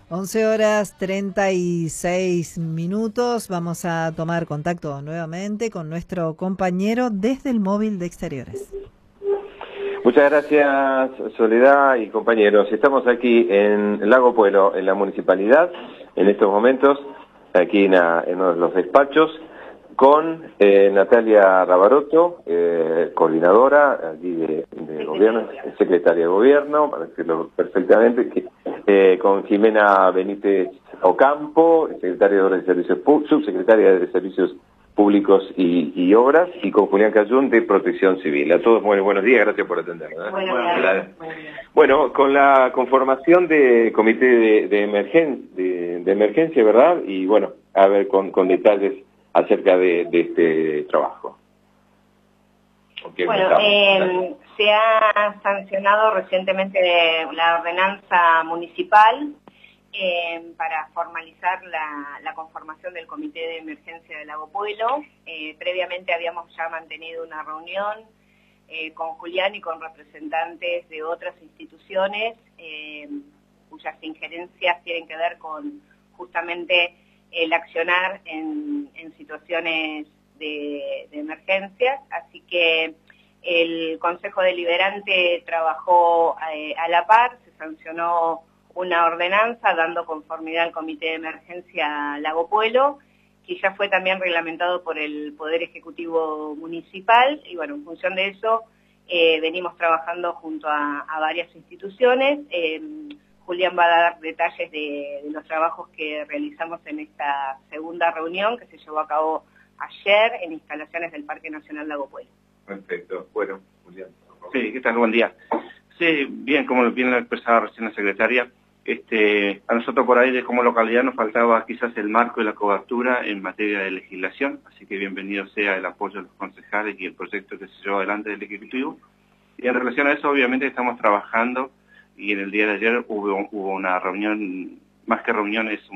11:36. Vamos a tomar contacto nuevamente con nuestro compañero desde el móvil de Exteriores. Muchas gracias, Soledad y compañeros. Estamos aquí en Lago Puelo, en la municipalidad, en estos momentos, aquí en uno de los despachos, con Natalia Rabarotto, coordinadora aquí de gobierno, secretaria de gobierno, para decirlo perfectamente, con Jimena Benítez Ocampo, secretaria de Servicios subsecretaria de Servicios Públicos y Obras, y con Julián Cayún de Protección Civil. A todos muy buenos días, gracias por atendernos. Bueno, con la conformación de comité de emergencia, ¿verdad? Y bueno, a ver con detalles acerca de este trabajo. Bueno, se ha sancionado recientemente la ordenanza municipal para formalizar la conformación del Comité de Emergencia de Lago Puelo. Previamente habíamos ya mantenido una reunión con Julián y con representantes de otras instituciones cuyas injerencias tienen que ver con justamente el accionar en situaciones de emergencias, así que el Consejo Deliberante trabajó a la par, se sancionó una ordenanza dando conformidad al Comité de Emergencia Lago Puelo, que ya fue también reglamentado por el Poder Ejecutivo Municipal, y bueno, en función de eso venimos trabajando junto a varias instituciones. Julián va a dar detalles de los trabajos que realizamos en esta segunda reunión que se llevó a cabo ayer en instalaciones del Parque Nacional Lago Puelo. Perfecto. Bueno, Julián. Sí, ¿qué tal? Buen día. Sí, bien, como bien lo expresaba recién la secretaria, a nosotros por ahí como localidad nos faltaba quizás el marco y la cobertura en materia de legislación, así que bienvenido sea el apoyo de los concejales y el proyecto que se llevó adelante del Ejecutivo. Y en relación a eso, obviamente estamos trabajando, y en el día de ayer hubo una reunión, más que reunión, es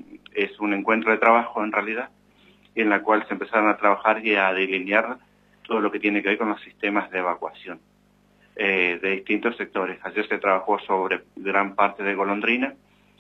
un encuentro de trabajo en realidad, en la cual se empezaron a trabajar y a delinear todo lo que tiene que ver con los sistemas de evacuación de distintos sectores. Ayer se trabajó sobre gran parte de Golondrina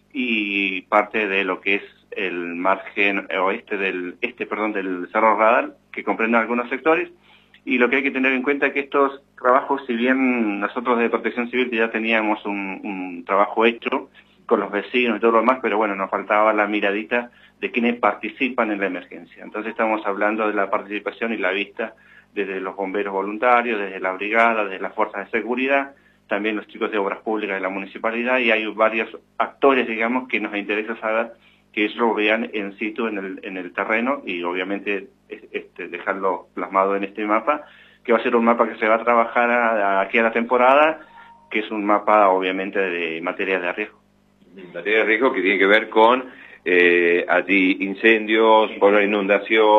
y parte de lo que es el margen oeste del Cerro Radar, que comprende algunos sectores, y lo que hay que tener en cuenta es que estos trabajos, si bien nosotros de Protección Civil ya teníamos un trabajo hecho con los vecinos y todo lo demás, pero bueno, nos faltaba la miradita de quienes participan en la emergencia. Entonces estamos hablando de la participación y la vista desde los bomberos voluntarios, desde la brigada, desde las fuerzas de seguridad, también los chicos de obras públicas de la municipalidad, y hay varios actores, digamos, que nos interesa saber que ellos lo vean en situ en el terreno, y obviamente dejarlo plasmado en este mapa, que va a ser un mapa que se va a trabajar aquí a la temporada, que es un mapa obviamente de materia de riesgo. Materia de riesgo que tiene que ver con allí incendios, por inundación.